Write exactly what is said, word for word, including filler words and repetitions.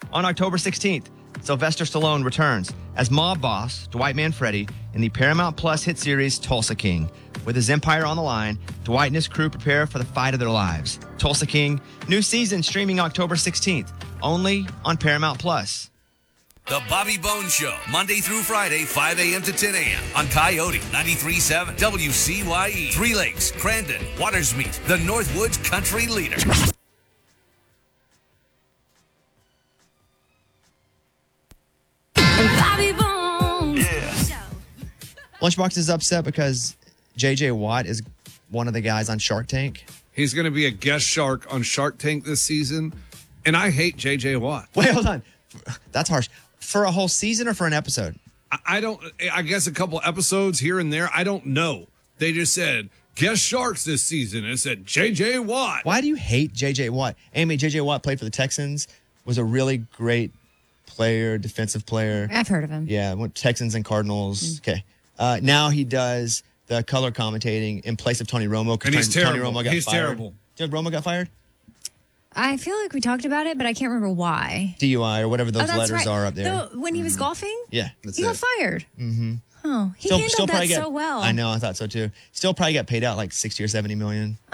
On October sixteenth, Sylvester Stallone returns as mob boss Dwight Manfredi in the Paramount Plus hit series Tulsa King. With his empire on the line, Dwight and his crew prepare for the fight of their lives. Tulsa King, new season streaming October sixteenth, only on Paramount Plus. The Bobby Bones Show, Monday through Friday, five a.m. to ten a.m. on Coyote ninety-three point seven, W C Y E, Three Lakes, Crandon, Watersmeet, the Northwoods country leader. Bobby Bones. Yeah. Lunchbox is upset because J J Watt is one of the guys on Shark Tank. He's going to be a guest shark on Shark Tank this season, and I hate J J Watt. Wait, hold on. That's harsh. For a whole season or for an episode? I, I don't, I guess a couple episodes here and there. I don't know. They just said guest sharks this season, and it said J J Watt. Why do you hate J J Watt? Amy, J J Watt played for the Texans, was a really great player, defensive player. I've heard of him. Yeah, went Texans and Cardinals. Okay. Uh, now he does the color commentating in place of Tony Romo. 'cause And he's Tony, Tony terrible. Romo got He's fired. terrible. Do you know Romo got fired? I feel like we talked about it, but I can't remember why. D U I or whatever those oh, that's letters right. are up there. Though, when he was golfing, Yeah, that's he it. got fired. Mm-hmm. Oh, he Still, handled still that probably get, so well. I know, I thought so too. Still probably got paid out like sixty or seventy million.